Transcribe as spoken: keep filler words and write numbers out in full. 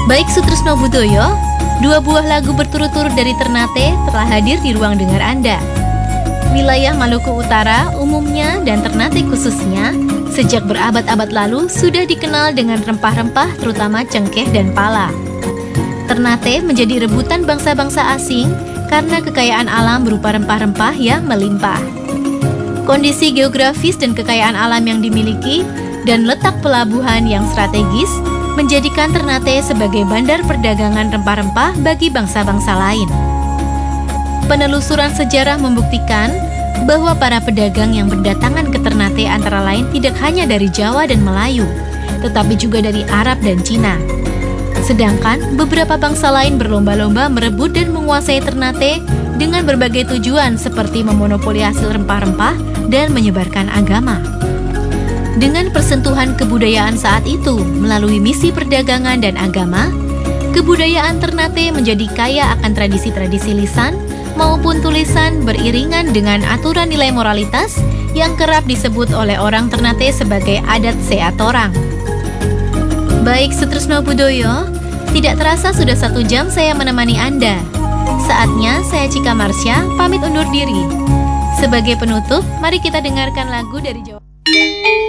Baik Sutrisno Budoyo, dua buah lagu berturut-turut dari Ternate telah hadir di ruang dengar Anda. Wilayah Maluku Utara umumnya dan Ternate khususnya sejak berabad-abad lalu sudah dikenal dengan rempah-rempah terutama cengkeh dan pala. Ternate menjadi rebutan bangsa-bangsa asing karena kekayaan alam berupa rempah-rempah yang melimpah. Kondisi geografis dan kekayaan alam yang dimiliki dan letak pelabuhan yang strategis menjadikan Ternate sebagai bandar perdagangan rempah-rempah bagi bangsa-bangsa lain. Penelusuran sejarah membuktikan bahwa para pedagang yang berdatangan ke Ternate antara lain tidak hanya dari Jawa dan Melayu, tetapi juga dari Arab dan Cina. Sedangkan beberapa bangsa lain berlomba-lomba merebut dan menguasai Ternate dengan berbagai tujuan seperti memonopoli hasil rempah-rempah dan menyebarkan agama. Dengan persentuhan kebudayaan saat itu melalui misi perdagangan dan agama, kebudayaan Ternate menjadi kaya akan tradisi-tradisi lisan maupun tulisan beriringan dengan aturan nilai moralitas yang kerap disebut oleh orang Ternate sebagai adat seatorang. Baik Sutrisno Budoyo, tidak terasa sudah satu jam saya menemani Anda. Saatnya saya Cika Marsha pamit undur diri. Sebagai penutup, mari kita dengarkan lagu dari Jawa.